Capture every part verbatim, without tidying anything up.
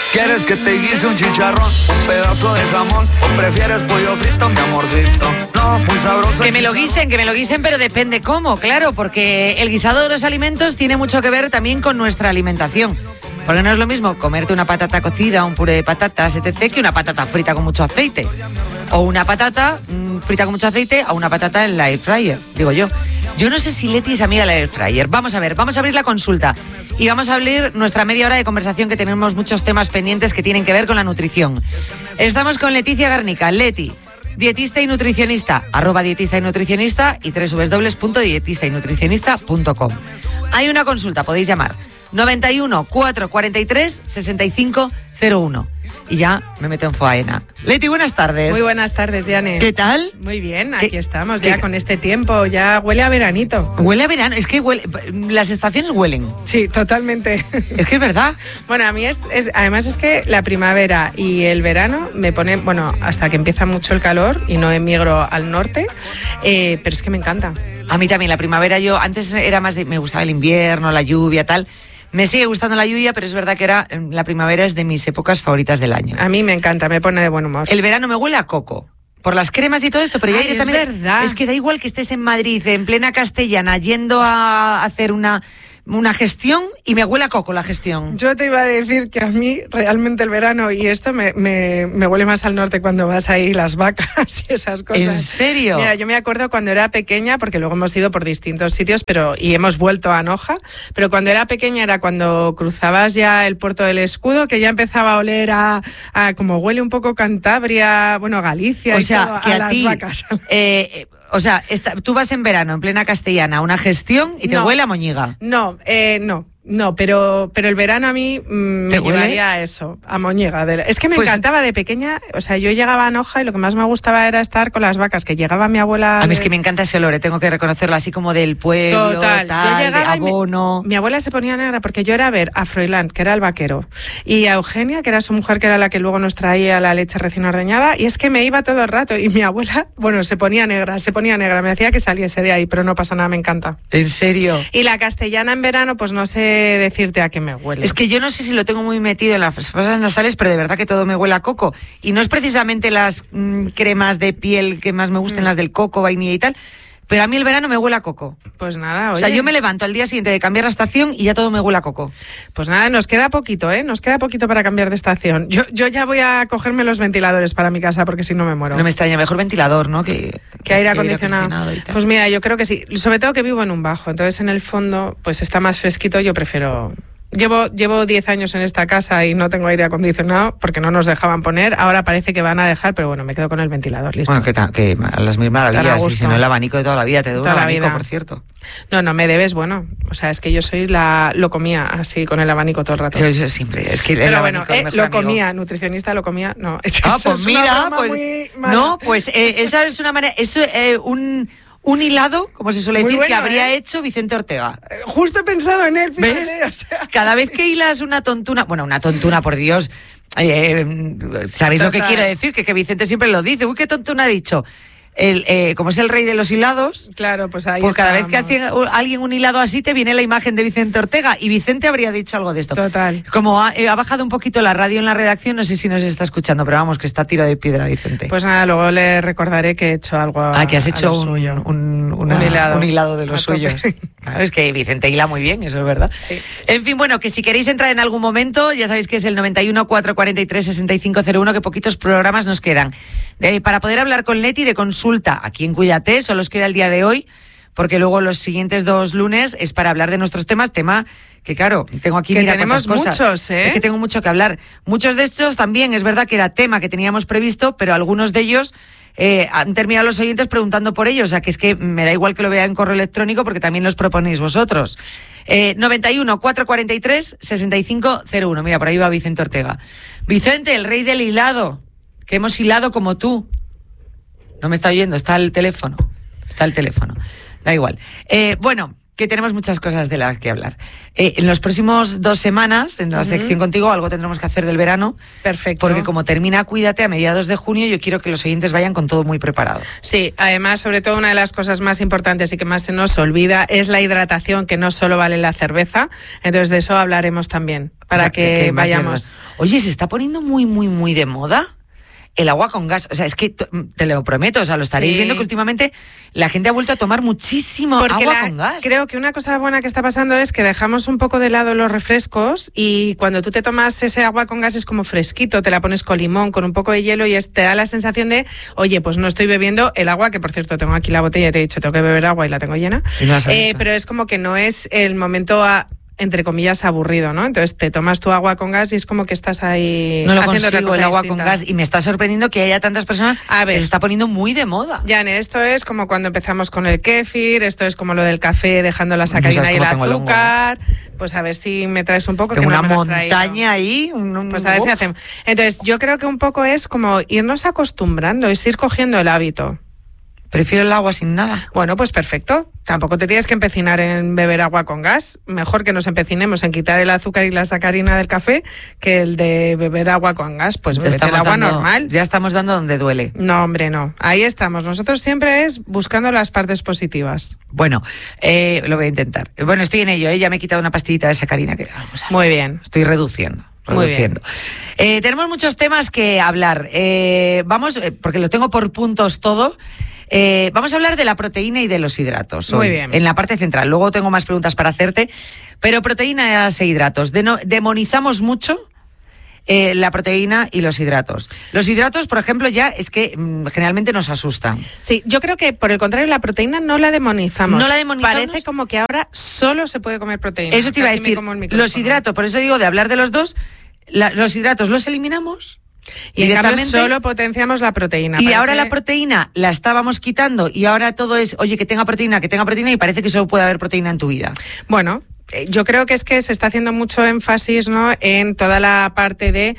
¿Quieres que te guise un chicharrón, un pedazo de jamón, o prefieres pollo frito, mi amorcito? No, muy sabroso. Que me lo guisen, que me lo guisen, pero depende cómo, claro, porque el guisado de los alimentos tiene mucho que ver también con nuestra alimentación. Porque no es lo mismo comerte una patata cocida, un puré de patatas, etcétera, que una patata frita con mucho aceite. O una patata mmm, frita con mucho aceite o una patata en la air fryer, digo yo. Yo no sé si Leti es amiga de la air fryer. Vamos a ver, vamos a abrir la consulta y vamos a abrir nuestra media hora de conversación, que tenemos muchos temas pendientes que tienen que ver con la nutrición. Estamos con Leticia Garnica. Leti, dietista y nutricionista, arroba dietista y nutricionista y doble u doble u doble u punto dietista y nutricionista punto com. Hay una consulta, podéis llamar noventa y uno, cuatrocientos cuarenta y tres, sesenta y cinco cero uno. Y ya me meto en faena. Leti, buenas tardes. Muy buenas tardes, Diane. ¿Qué tal? Muy bien, aquí ¿Qué? estamos, ¿Qué? ya con este tiempo, ya huele a veranito. Huele a verano, es que huele, las estaciones huelen. Sí, totalmente. Es que es verdad. Bueno, a mí es, es, además es que la primavera y el verano me ponen, bueno, hasta que empieza mucho el calor y no emigro al norte, eh, pero es que me encanta. A mí también, la primavera, yo antes era más de, me gustaba el invierno, la lluvia, tal. Me sigue gustando la lluvia, pero es verdad que era la primavera es de mis épocas favoritas del año. A mí me encanta, me pone de buen humor. El verano me huele a coco, por las cremas y todo esto, pero ya Ay, directamente... es verdad. Es que da igual que estés en Madrid, en plena Castellana, yendo a hacer una... una gestión y me huele a coco la gestión. Yo te iba a decir que a mí realmente el verano y esto me, me, me huele más al norte cuando vas ahí las vacas y esas cosas. ¿En serio? Mira, yo me acuerdo cuando era pequeña, porque luego hemos ido por distintos sitios pero y hemos vuelto a Noja, pero cuando era pequeña era cuando cruzabas ya el puerto del Escudo, que ya empezaba a oler a, a como huele un poco Cantabria, bueno, Galicia, o y sea, todo, que a, a las ti, vacas. Eh, o sea, esta, tú vas en verano, en plena Castellana, a una gestión y te No. huele a moñiga. No, eh, no. No, pero, pero el verano a mí mmm, me huele? llevaría a eso, a moñiga. De la... Es que me Pues, encantaba de pequeña, o sea, yo llegaba a Noja y lo que más me gustaba era estar con las vacas, que llegaba mi abuela... A mí de... es que me encanta ese olor, tengo que reconocerlo, así como del pueblo, Total, tal, yo de llegaba y mi, abono. mi abuela se ponía negra porque yo era a ver a Froilán, que era el vaquero, y a Eugenia, que era su mujer, que era la que luego nos traía la leche recién ordeñada, y es que me iba todo el rato, y mi abuela, bueno, se ponía negra, se ponía negra, me decía que saliese de ahí, pero no pasa nada, me encanta. ¿En serio? Y la castellana en verano, pues no sé decirte a qué me huele. Es que yo no sé si lo tengo muy metido en las fosas nasales, pero de verdad que todo me huele a coco. Y no es precisamente las mmm, cremas de piel que más me gusten, mm. las del coco, vainilla y tal, pero a mí el verano me huele a coco. Pues nada, oye. O sea, yo me levanto al día siguiente de cambiar la estación y ya todo me huele a coco. Pues nada, nos queda poquito, ¿eh? Nos queda poquito para cambiar de estación. Yo, yo ya voy a cogerme los ventiladores para mi casa porque si no me muero. No me extraña, mejor ventilador, ¿no? Que, que aire acondicionado. acondicionado y tal. Pues mira, yo creo que sí. Sobre todo que vivo en un bajo, entonces en el fondo pues está más fresquito, yo prefiero... Llevo llevo diez años en esta casa y no tengo aire acondicionado porque no nos dejaban poner. Ahora parece que van a dejar, pero bueno, me quedo con el ventilador, listo. Bueno, que, ta, que a las mismas maravillas, y si no el abanico de toda la vida, te doy un abanico, vida. Por cierto. No, no, me debes, bueno, o sea, es que yo soy la... Lo comía así, con el abanico todo el rato. Yo, yo siempre, es que el pero bueno, eh, lo comía, nutricionista lo comía, no. Ah, pues mira, pues... No, pues eh, esa es una manera... Eso, eh, un... Un hilado, como se suele decir, bueno, que habría ¿eh? hecho Vicente Ortega. Justo he pensado en él, fíjate, ¿ves? O sea... Cada vez que hilas una tontuna, bueno, una tontuna, por Dios, eh, ¿sabéis Total. Lo que quiero decir? Que, que Vicente siempre lo dice. Uy, qué tontuna ha dicho. El, eh, como es el rey de los hilados, claro, pues ahí pues cada estábamos. vez que hace alguien un hilado así te viene la imagen de Vicente Ortega y Vicente habría dicho algo de esto. Total. Como ha, eh, ha bajado un poquito la radio en la redacción, no sé si nos está escuchando, pero vamos, que está a tiro de piedra Vicente. Pues nada, luego le recordaré que he hecho algo a, Ah, que has hecho un, suyo. Un, una, un, hilado. un hilado de los suyos. Claro, es que Vicente hila muy bien, eso es verdad. Sí. En fin, bueno, que si queréis entrar en algún momento, ya sabéis que es el noventa y uno, cuatrocientos cuarenta y tres, sesenta y cinco cero uno, que poquitos programas nos quedan. Eh, para poder hablar con Leti de consulta aquí en Cuídate, solo os queda el día de hoy, porque luego los siguientes dos lunes es para hablar de nuestros temas, tema que claro, tengo aquí que mira tenemos muchos, cosas. ¿eh? Es que tengo mucho que hablar. Muchos de estos también, es verdad que era tema que teníamos previsto, pero algunos de ellos eh, han terminado los oyentes preguntando por ellos, o sea que es que me da igual que lo vea en correo electrónico porque también los proponéis vosotros. Eh, noventa y uno, cuatrocientos cuarenta y tres, sesenta y cinco cero uno, mira, por ahí va Vicente Ortega. Vicente, el rey del hilado, que hemos hilado como tú. No me está oyendo, está el teléfono. Está el teléfono. Da igual. Eh, bueno, que tenemos muchas cosas de las que hablar. Eh, en los próximos dos semanas, en la uh-huh. sección contigo, algo tendremos que hacer del verano. Perfecto. Porque como termina Cuídate a mediados de junio, yo quiero que los oyentes vayan con todo muy preparado. Sí, además, sobre todo una de las cosas más importantes y que más se nos olvida es la hidratación, que no solo vale la cerveza. Entonces de eso hablaremos también. para o sea, que, que vayamos. Oye, se está poniendo muy, muy, muy de moda el agua con gas. O sea, es que te lo prometo, o sea, lo estaréis sí. viendo que últimamente la gente ha vuelto a tomar muchísimo Porque agua la, con gas. Creo que una cosa buena que está pasando es que dejamos un poco de lado los refrescos y cuando tú te tomas ese agua con gas es como fresquito, te la pones con limón, con un poco de hielo y es, te da la sensación de, oye, pues no estoy bebiendo el agua, que por cierto tengo aquí la botella y te he dicho, tengo que beber agua y la tengo llena. No eh, pero es como que no es el momento a... entre comillas, aburrido, ¿no? Entonces te tomas tu agua con gas y es como que estás ahí no lo haciendo consigo, otra cosa el agua distinta. con gas y me está sorprendiendo que haya tantas personas a ver, que se está poniendo muy de moda. Jane, esto es como cuando empezamos con el kéfir, esto es como lo del café dejando la sacarina no y el azúcar. El pues a ver si me traes un poco. Tengo que una no me montaña ahí. Un, un, pues a ver uf. si hacemos. Entonces yo creo que un poco es como irnos acostumbrando, es ir cogiendo el hábito. Prefiero el agua sin nada. Bueno, pues perfecto. Tampoco te tienes que empecinar en beber agua con gas. Mejor que nos empecinemos en quitar el azúcar y la sacarina del café que el de beber agua con gas. Pues bebete el agua dando, normal. Ya estamos dando donde duele. No, hombre, no. Ahí estamos. Nosotros siempre es buscando las partes positivas. Bueno, eh, lo voy a intentar. Bueno, estoy en ello, ¿eh? Ya me he quitado una pastillita de sacarina. Que, vamos a ver. Muy bien. Estoy reduciendo. Muy bien. Eh, tenemos muchos temas que hablar. Eh, vamos, eh, porque lo tengo por puntos todo. Eh, vamos a hablar de la proteína y de los hidratos. Muy bien. En la parte central. Luego tengo más preguntas para hacerte. Pero proteínas e hidratos. Deno- demonizamos mucho eh, la proteína y los hidratos. Los hidratos, por ejemplo, ya es que mmm, generalmente nos asustan. Sí, yo creo que por el contrario la proteína no la demonizamos. No la demonizamos. Parece como que ahora solo se puede comer proteína. Eso te iba a decir. Los hidratos, por eso digo de hablar de los dos. La, los hidratos los eliminamos. Y en cambio solo potenciamos la proteína. Y parece... ahora la proteína la estábamos quitando y ahora todo es, oye, que tenga proteína, que tenga proteína y parece que solo puede haber proteína en tu vida. Bueno, yo creo que es que se está haciendo mucho énfasis, ¿no?, en toda la parte de,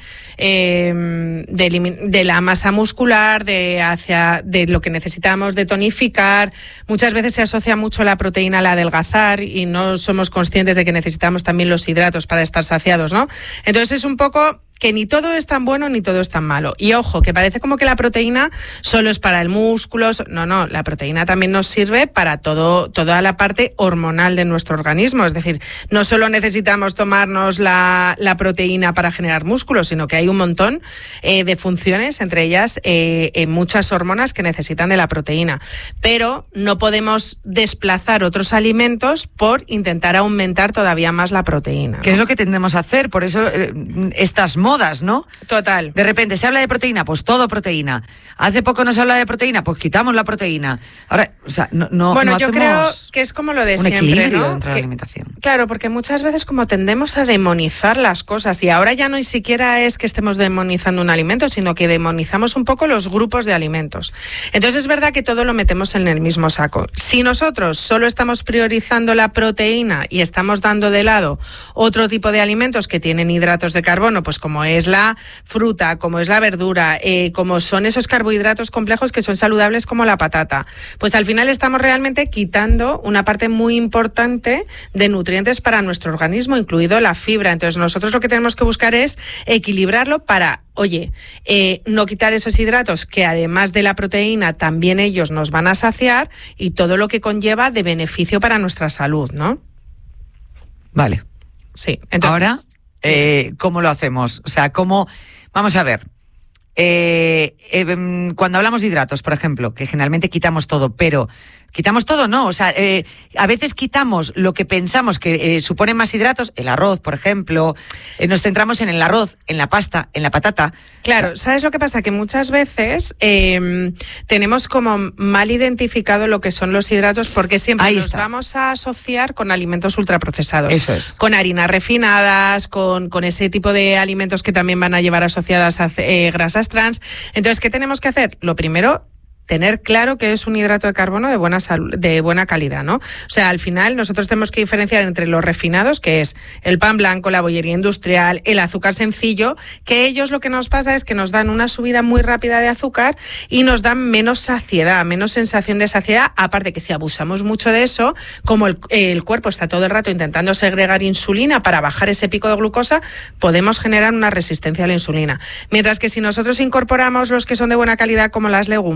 eh, de, de la masa muscular, de hacia de lo que necesitamos, de tonificar. Muchas veces se asocia mucho la proteína al adelgazar y no somos conscientes de que necesitamos también los hidratos para estar saciados, ¿no? Entonces es un poco que ni todo es tan bueno ni todo es tan malo. Y ojo, que parece como que la proteína solo es para el músculo. No, no, la proteína también nos sirve para todo, toda la parte hormonal de nuestro organismo. Es decir, no solo necesitamos tomarnos la, la proteína para generar músculo, sino que hay un montón eh, de funciones, entre ellas eh, eh, muchas hormonas que necesitan de la proteína. Pero no podemos desplazar otros alimentos por intentar aumentar todavía más la proteína, ¿no? Que es lo que tendemos a hacer, por eso eh, estas modas, ¿no? Total. De repente se habla de proteína, pues todo proteína. Hace poco no se habla de proteína, pues quitamos la proteína. Ahora, o sea, no, no Bueno, no yo creo que es como lo de un siempre, equilibrio ¿no? dentro de que, la alimentación. Claro, porque muchas veces como tendemos a demonizar las cosas y ahora ya no ni siquiera es que estemos demonizando un alimento, sino que demonizamos un poco los grupos de alimentos. Entonces es verdad que todo lo metemos en el mismo saco. Si nosotros solo estamos priorizando la proteína y estamos dando de lado otro tipo de alimentos que tienen hidratos de carbono, pues como es la fruta, como es la verdura, eh, como son esos carbohidratos complejos que son saludables como la patata, pues al final estamos realmente quitando una parte muy importante de nutrientes para nuestro organismo, incluido la fibra. Entonces nosotros lo que tenemos que buscar es equilibrarlo para, oye, eh, no quitar esos hidratos que además de la proteína también ellos nos van a saciar y todo lo que conlleva de beneficio para nuestra salud, ¿no? Vale. Sí. Entonces, ahora, eh, ¿cómo lo hacemos? O sea, ¿cómo...? Vamos a ver. Eh, eh, cuando hablamos de hidratos, por ejemplo, que generalmente quitamos todo, pero... ¿Quitamos todo? No, o sea, eh, a veces quitamos lo que pensamos que eh, supone más hidratos, el arroz, por ejemplo, eh, nos centramos en el arroz, en la pasta, en la patata. Claro, ¿sabes lo que pasa? Que muchas veces eh, tenemos como mal identificado lo que son los hidratos porque siempre Ahí nos está. vamos a asociar con alimentos ultraprocesados. Eso es. Con harinas refinadas, con, con ese tipo de alimentos que también van a llevar asociadas a eh, grasas trans. Entonces, ¿qué tenemos que hacer? Lo primero, tener claro que es un hidrato de carbono de buena salud, de buena calidad, ¿no? O sea, al final nosotros tenemos que diferenciar entre los refinados, que es el pan blanco, la bollería industrial, el azúcar sencillo, que ellos lo que nos pasa es que nos dan una subida muy rápida de azúcar y nos dan menos saciedad, menos sensación de saciedad, aparte que si abusamos mucho de eso, como el, el cuerpo está todo el rato intentando segregar insulina para bajar ese pico de glucosa, podemos generar una resistencia a la insulina. Mientras que si nosotros incorporamos los que son de buena calidad, como las legumbres,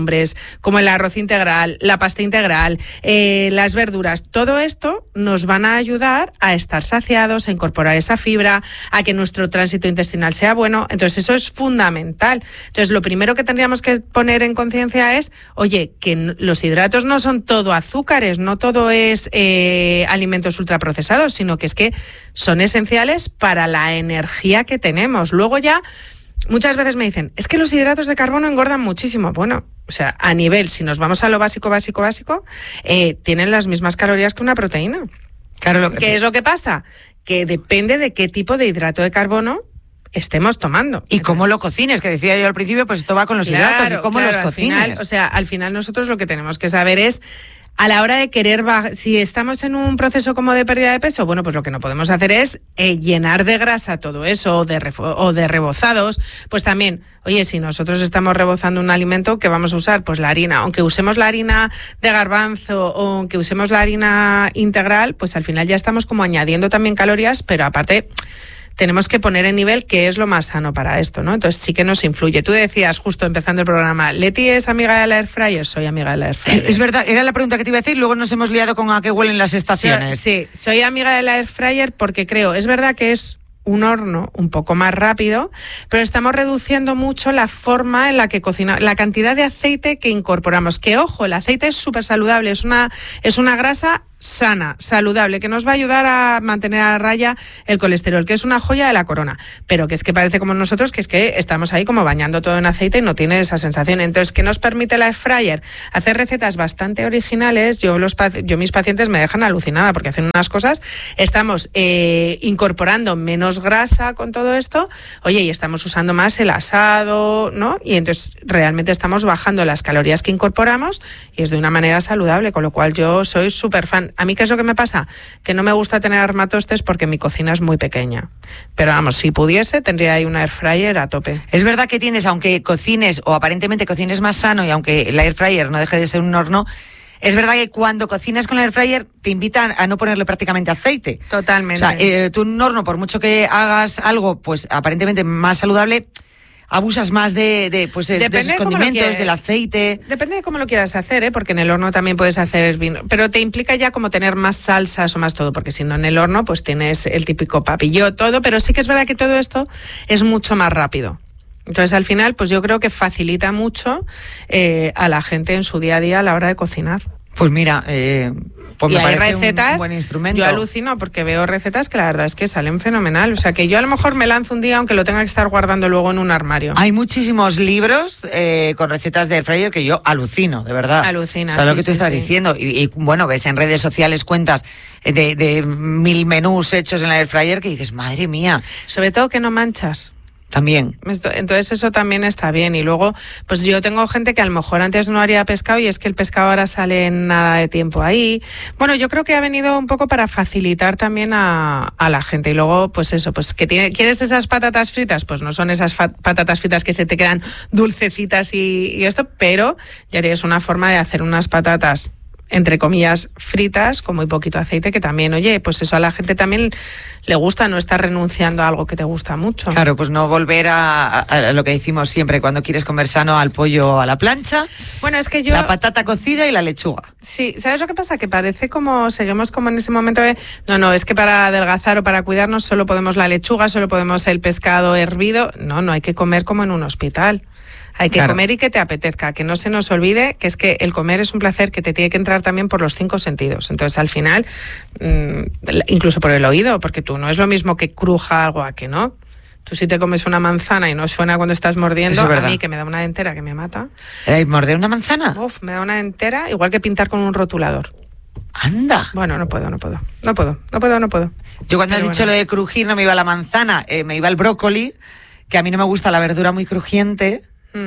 como el arroz integral, la pasta integral, eh, las verduras, todo esto nos van a ayudar a estar saciados, a incorporar esa fibra, a que nuestro tránsito intestinal sea bueno. Entonces eso es fundamental. Entonces lo primero que tendríamos que poner en conciencia es, oye, que los hidratos no son todo azúcares, no todo es eh, alimentos ultraprocesados, sino que es que son esenciales para la energía que tenemos. Luego ya, muchas veces me dicen, es que los hidratos de carbono engordan muchísimo. Bueno, o sea, a nivel, si nos vamos a lo básico, básico, básico, eh, tienen las mismas calorías que una proteína. Claro, lo que ¿Qué es lo que pasa? Que depende de qué tipo de hidrato de carbono estemos tomando. Y Entonces, cómo lo cocines, que decía yo al principio, pues esto va con los claro, hidratos, y cómo claro, los cocines. Al final, o sea, al final nosotros lo que tenemos que saber es, a la hora de querer bajar, si estamos en un proceso como de pérdida de peso, bueno, pues lo que no podemos hacer es eh, llenar de grasa todo eso, o de, refo- o de rebozados. Pues también, oye, si nosotros estamos rebozando un alimento, ¿qué vamos a usar? Pues la harina. Aunque usemos la harina de garbanzo o aunque usemos la harina integral, pues al final ya estamos como añadiendo también calorías, pero aparte tenemos que poner en nivel qué es lo más sano para esto, ¿no? Entonces sí que nos influye. Tú decías justo empezando el programa, ¿Leti es amiga de la Air Fryer? Soy amiga de la Air Fryer. Es verdad, era la pregunta que te iba a decir, luego nos hemos liado con a qué huelen las estaciones. So, sí, soy amiga de la Air Fryer porque creo, es verdad que es un horno un poco más rápido, pero estamos reduciendo mucho la forma en la que cocinamos, la cantidad de aceite que incorporamos. Que ojo, el aceite es súper saludable, es una, es una grasa sana, saludable, que nos va a ayudar a mantener a raya el colesterol, que es una joya de la corona, pero que es que parece como nosotros, que es que estamos ahí como bañando todo en aceite y no tiene esa sensación. Entonces, ¿qué nos permite la Air Fryer? Hacer recetas bastante originales. Yo, los, yo mis pacientes me dejan alucinada porque hacen unas cosas. Estamos eh, incorporando menos grasa con todo esto, oye, y estamos usando más el asado, ¿no? Y entonces realmente estamos bajando las calorías que incorporamos y es de una manera saludable, con lo cual yo soy súper fan. A mí, ¿qué es lo que me pasa? Que no me gusta tener armatostes porque mi cocina es muy pequeña. Pero vamos, si pudiese, tendría ahí una air fryer a tope. Es verdad que tienes, aunque cocines o aparentemente cocines más sano y aunque la air fryer no deje de ser un horno, es verdad que cuando cocinas con la air fryer te invitan a no ponerle prácticamente aceite. Totalmente. O sea, eh, tú en un horno, por mucho que hagas algo, pues aparentemente más saludable, abusas más de, de, pues, de esos condimentos, del aceite. Depende de cómo lo quieras hacer, ¿eh? Porque en el horno también puedes hacer vino. Pero te implica ya como tener más salsas o más todo, porque si no en el horno pues tienes el típico papillo, todo. Pero sí que es verdad que todo esto es mucho más rápido. Entonces al final pues yo creo que facilita mucho eh, a la gente en su día a día a la hora de cocinar. Pues mira, eh, pues y me hay parece recetas, un buen instrumento. Yo alucino porque veo recetas que la verdad es que salen fenomenal. O sea que yo a lo mejor me lanzo un día aunque lo tenga que estar guardando luego en un armario. Hay muchísimos libros eh, con recetas de air fryer que yo alucino, de verdad. Alucina, ¿Sabes sí, lo que tú sí, estás sí. diciendo? Y, y bueno, ves en redes sociales cuentas de, de mil menús hechos en la air fryer que dices, madre mía. Sobre todo que no manchas. También. Entonces eso también está bien. Y luego, pues yo tengo gente que a lo mejor antes no haría pescado y es que el pescado ahora sale en nada de tiempo ahí. Bueno, yo creo que ha venido un poco para facilitar también a, a la gente. Y luego, pues eso, pues que tiene, ¿quieres esas patatas fritas? Pues no son esas fa- patatas fritas que se te quedan dulcecitas y, y esto, pero ya tienes una forma de hacer unas patatas entre comillas, fritas, con muy poquito aceite, que también, oye, pues eso a la gente también le gusta, no estar renunciando a algo que te gusta mucho. Claro, pues no volver a, a, a lo que decimos siempre, cuando quieres comer sano, al pollo a la plancha, bueno, es que yo... la patata cocida y la lechuga. Sí, ¿sabes lo que pasa? Que parece como, seguimos como en ese momento de, no, no, es que para adelgazar o para cuidarnos solo podemos la lechuga, solo podemos el pescado hervido. No, no, hay que comer como en un hospital. Hay que claro. comer y que te apetezca, que no se nos olvide que es que el comer es un placer que te tiene que entrar también por los cinco sentidos. Entonces, al final, mmm, incluso por el oído, porque tú no es lo mismo que cruja algo a que no. Tú si te comes una manzana y no suena cuando estás mordiendo, a mí que me da una entera que me mata. ¿Eh, ¿Morder una manzana? Uf, me da una entera, igual que pintar con un rotulador. Anda. Bueno, no puedo, no puedo. No puedo, no puedo, no puedo. Yo cuando Pero has dicho bueno. lo de crujir no me iba la manzana, eh, me iba el brócoli, que a mí no me gusta la verdura muy crujiente.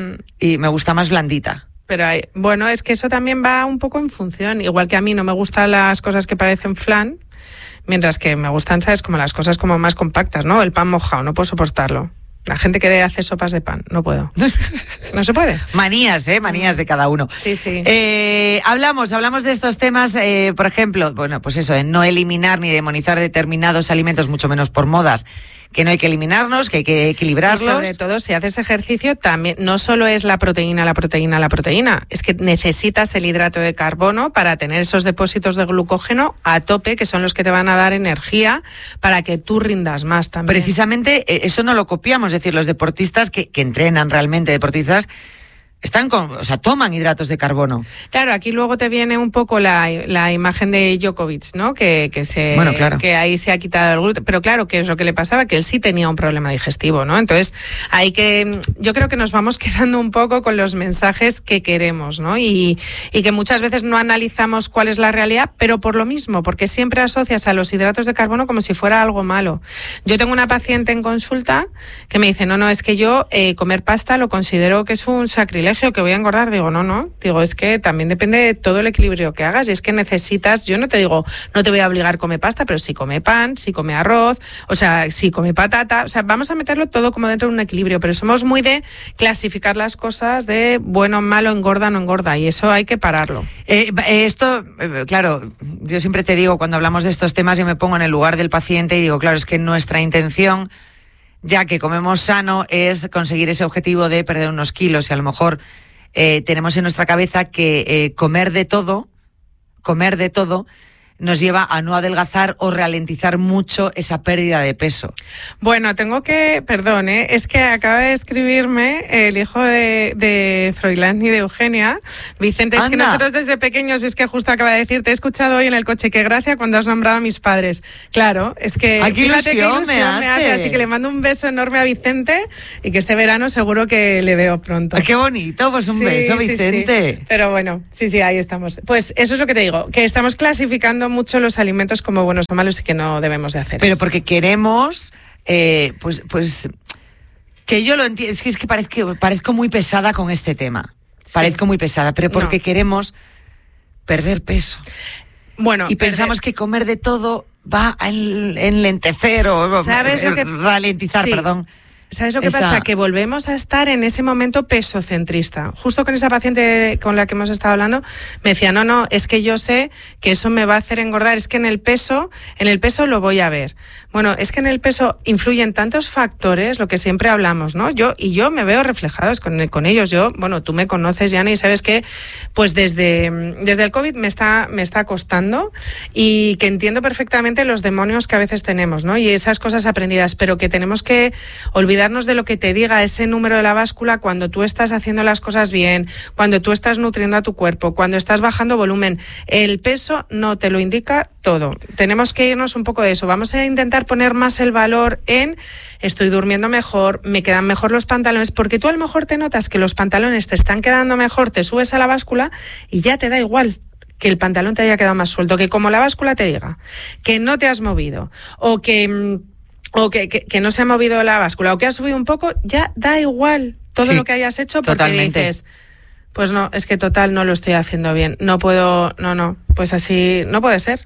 Y me gusta más blandita. Pero hay, bueno, es que eso también va un poco en función. Igual que a mí no me gustan las cosas que parecen flan, mientras que me gustan, ¿sabes? Como las cosas como más compactas, ¿no? El pan mojado, no puedo soportarlo. La gente que hace sopas de pan, no puedo. No se puede. Manías, ¿eh? Manías de cada uno. Sí, sí. Eh, hablamos, hablamos de estos temas, eh, por ejemplo, bueno, pues eso, de no eliminar ni demonizar determinados alimentos, mucho menos por modas, que no hay que eliminarlos, que hay que equilibrarlos. Y sobre todo, si haces ejercicio, también no solo es la proteína, la proteína, la proteína, es que necesitas el hidrato de carbono para tener esos depósitos de glucógeno a tope, que son los que te van a dar energía para que tú rindas más también. Precisamente eso no lo copiamos, es decir, los deportistas que, que entrenan realmente, deportistas, están con, o sea, toman hidratos de carbono. Claro, aquí luego te viene un poco la, la imagen de Djokovic, ¿no? Que, que se bueno, claro. que ahí se ha quitado el gluten, pero claro, que es lo que le pasaba, que él sí tenía un problema digestivo, ¿no? Entonces, hay que, yo creo que nos vamos quedando un poco con los mensajes que queremos, ¿no? Y, y que muchas veces no analizamos cuál es la realidad, pero por lo mismo, porque siempre asocias a los hidratos de carbono como si fuera algo malo. Yo tengo una paciente en consulta que me dice, no, no, es que yo eh, comer pasta lo considero que es un sacrilegio, que voy a engordar. Digo, no, no, digo, es que también depende de todo el equilibrio que hagas, y es que necesitas, yo no te digo, no te voy a obligar a comer pasta, pero si come pan, si come arroz, o sea, si come patata, o sea, vamos a meterlo todo como dentro de un equilibrio, pero somos muy de clasificar las cosas de bueno, malo, engorda, no engorda, y eso hay que pararlo. Eh, esto, eh, claro, yo siempre te digo, cuando hablamos de estos temas, yo me pongo en el lugar del paciente y digo, claro, es que nuestra intención, ya que comemos sano, es conseguir ese objetivo de perder unos kilos, y a lo mejor eh, tenemos en nuestra cabeza que eh, comer de todo, comer de todo, nos lleva a no adelgazar o ralentizar mucho esa pérdida de peso. Bueno, tengo que, perdón, ¿eh? es que acaba de escribirme el hijo de, de Froilán y de Eugenia, Vicente, es Anda. que nosotros desde pequeños, es que justo acaba de decir, te he escuchado hoy en el coche, qué gracia cuando has nombrado a mis padres. Claro, es que Ay, qué fíjate ilusión qué ilusión me me hace. hace. Así que le mando un beso enorme a Vicente y que este verano seguro que le veo pronto. Ay, qué bonito, pues un Sí, beso, sí, Vicente. sí. Pero bueno, sí, sí, ahí estamos. Pues eso es lo que te digo, que estamos clasificando mucho los alimentos como buenos o malos y que no debemos de hacer Pero eso. porque queremos, eh, pues, pues, que yo lo entiendo, es que, es que parezco, parezco muy pesada con este tema, Sí. parezco muy pesada, pero porque No. queremos perder peso. Bueno, Y pensamos que comer de todo va a en- enlentecer o ¿Sabes lo que- ralentizar, Sí. perdón. ¿Sabes lo que Esa- pasa? Que volvemos a estar en ese momento pesocentrista. Justo con esa paciente con la que hemos estado hablando, me decía, no, no, es que yo sé que eso me va a hacer engordar, es que en el peso, en el peso lo voy a ver. Bueno, es que en el peso influyen tantos factores, lo que siempre hablamos, ¿no? Yo, y yo me veo reflejados con, con ellos. Yo, bueno, tú me conoces, Yana, y sabes que, pues desde, desde el COVID me está, me está costando, y que entiendo perfectamente los demonios que a veces tenemos, ¿no? Y esas cosas aprendidas, pero que tenemos que olvidarnos de lo que te diga ese número de la báscula cuando tú estás haciendo las cosas bien, cuando tú estás nutriendo a tu cuerpo, cuando estás bajando volumen. El peso no te lo indica todo. Tenemos que irnos un poco de eso. Vamos a intentar poner más el valor en estoy durmiendo mejor, me quedan mejor los pantalones, porque tú a lo mejor te notas que los pantalones te están quedando mejor, te subes a la báscula y ya te da igual que el pantalón te haya quedado más suelto, que como la báscula te diga que no te has movido o que... o que, que, que no se ha movido la báscula, o que ha subido un poco, ya da igual todo Sí, lo que hayas hecho, porque totalmente. dices, pues no, es que total no lo estoy haciendo bien, no puedo, no, no, pues así no puede ser.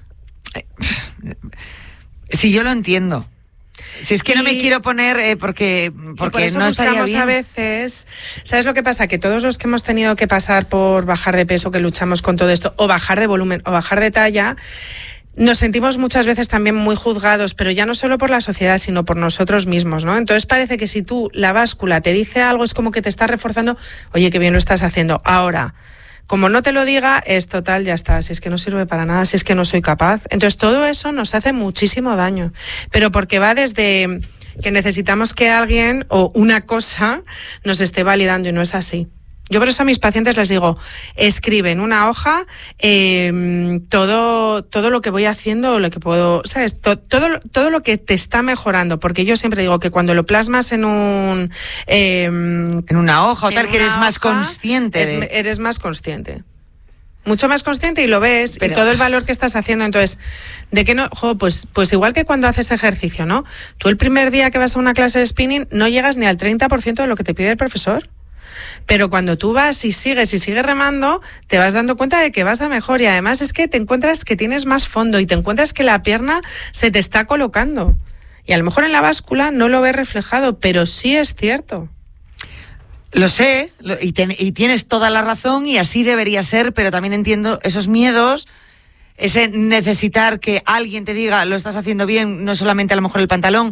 Si yo lo entiendo. Si es que Y- no me quiero poner eh, porque, Y porque por eso no estaría buscamos bien. a veces, ¿sabes lo que pasa? Que todos los que hemos tenido que pasar por bajar de peso, que luchamos con todo esto, o bajar de volumen, o bajar de talla, nos sentimos muchas veces también muy juzgados, pero ya no solo por la sociedad, sino por nosotros mismos, ¿no? Entonces parece que si tú, la báscula, te dice algo, es como que te está reforzando, oye, qué bien lo estás haciendo. Ahora, como no te lo diga, es total, ya está, si es que no sirve para nada, si es que no soy capaz. Entonces todo eso nos hace muchísimo daño, pero porque va desde que necesitamos que alguien o una cosa nos esté validando, y no es así. Yo por eso a mis pacientes les digo, escribe en una hoja eh, todo, todo lo que voy haciendo, lo que puedo, ¿sabes? To- todo, todo lo que te está mejorando, porque yo siempre digo que cuando lo plasmas en un... Eh, En una hoja o en tal, que una eres más hoja, consciente. es- de- eres más consciente. Mucho más consciente, y lo ves, Pero- y todo el valor que estás haciendo. Entonces, ¿de qué no? Jo, pues, pues igual que cuando haces ejercicio, ¿no? Tú el primer día que vas a una clase de spinning no llegas ni al treinta por ciento de lo que te pide el profesor. Pero cuando tú vas y sigues y sigues remando, te vas dando cuenta de que vas a mejor, y además es que te encuentras que tienes más fondo y te encuentras que la pierna se te está colocando. Y a lo mejor en la báscula no lo ves reflejado, pero sí es cierto. Lo sé, lo- y, ten- y tienes toda la razón, y así debería ser, pero también entiendo esos miedos, ese necesitar que alguien te diga lo estás haciendo bien, no solamente a lo mejor el pantalón,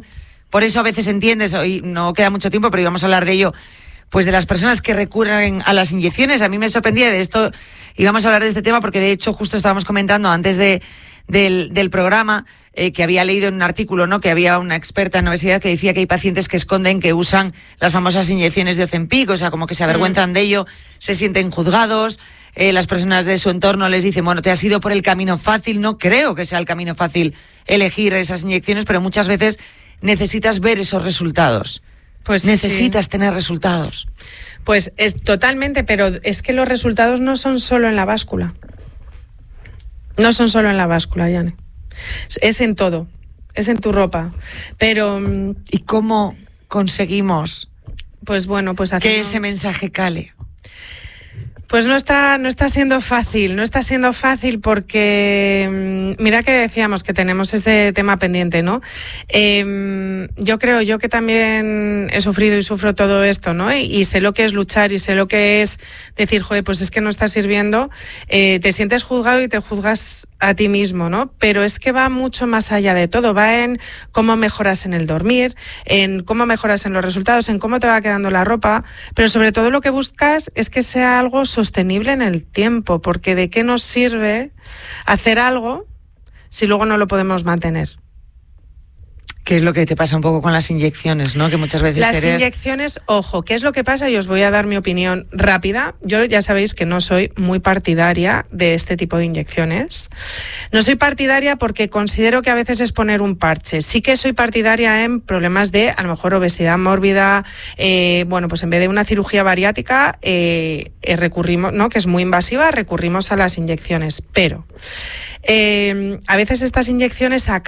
Por eso a veces entiendes, hoy no queda mucho tiempo, pero íbamos a hablar de ello, pues de las personas que recurren a las inyecciones. A mí me sorprendía de esto, íbamos a hablar de este tema porque de hecho justo estábamos comentando antes de, del, del programa eh, que había leído en un artículo, ¿no?, que había una experta en obesidad que decía que hay pacientes que esconden que usan las famosas inyecciones de Ozempic, o sea, como que se avergüenzan mm. de ello, se sienten juzgados, eh, las personas de su entorno les dicen, bueno, te has ido por el camino fácil. No creo que sea el camino fácil elegir esas inyecciones, pero muchas veces necesitas ver esos resultados. Pues necesitas sí. tener resultados. Pues es totalmente, pero es que los resultados no son solo en la báscula. No son solo en la báscula, Yane. Es en todo. Es en tu ropa. Pero ¿y cómo conseguimos pues bueno, pues haciendo... que ese mensaje cale? Pues no está, no está siendo fácil, no está siendo fácil porque mira que decíamos que tenemos este tema pendiente, ¿no? Eh, yo creo, yo que también he sufrido y sufro todo esto, ¿no? Y, y sé lo que es luchar y sé lo que es decir, joder, pues es que no está sirviendo, eh, te sientes juzgado y te juzgas a ti mismo, ¿no? Pero es que va mucho más allá de todo, va en cómo mejoras en el dormir, en cómo mejoras en los resultados, en cómo te va quedando la ropa, pero sobre todo lo que buscas es que sea algo sostenible en el tiempo, porque ¿de qué nos sirve hacer algo si luego no lo podemos mantener? ¿Qué es lo que te pasa un poco con las inyecciones, no? Que muchas veces Las eres... inyecciones, ojo, ¿qué es lo que pasa? Y os voy a dar mi opinión rápida. Yo ya sabéis que no soy muy partidaria de este tipo de inyecciones. No soy partidaria porque considero que a veces es poner un parche. Sí que soy partidaria en problemas de, a lo mejor, obesidad mórbida. Eh, bueno, pues en vez de una cirugía bariátrica, eh, eh, recurrimos, ¿no?, que es muy invasiva, recurrimos a las inyecciones. Pero... Eh, a veces estas inyecciones acaban